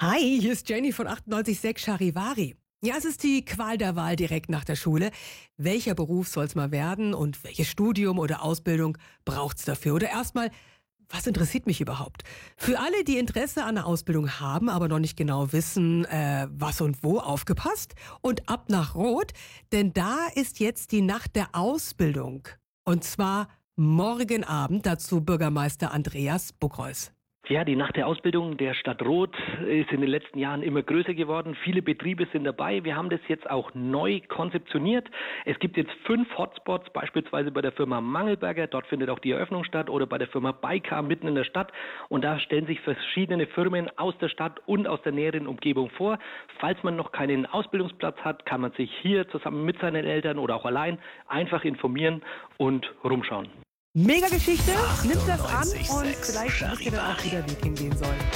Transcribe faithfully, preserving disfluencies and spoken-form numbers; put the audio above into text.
Hi, hier ist Jenny von achtundneunzig Komma sechs Charivari. Ja, es ist die Qual der Wahl direkt nach der Schule. Welcher Beruf soll es mal werden und welches Studium oder Ausbildung braucht es dafür? Oder erstmal, was interessiert mich überhaupt? Für alle, die Interesse an einer Ausbildung haben, aber noch nicht genau wissen, äh, was und wo, aufgepasst. Und ab nach Rot, denn da ist jetzt die Nacht der Ausbildung. Und zwar morgen Abend, dazu Bürgermeister Andreas Buckreus. Ja, die Nacht der Ausbildung der Stadt Rot ist in den letzten Jahren immer größer geworden. Viele Betriebe sind dabei. Wir haben das jetzt auch neu konzeptioniert. Es gibt jetzt fünf Hotspots, beispielsweise bei der Firma Mangelberger. Dort findet auch die Eröffnung statt. Oder bei der Firma Baikar mitten in der Stadt. Und da stellen sich verschiedene Firmen aus der Stadt und aus der näheren Umgebung vor. Falls man noch keinen Ausbildungsplatz hat, kann man sich hier zusammen mit seinen Eltern oder auch allein einfach informieren und rumschauen. Mega Geschichte, nimmt das an achtundneunzig Komma und sechs vielleicht wisst ihr dann auch, wie der Weg hingehen soll.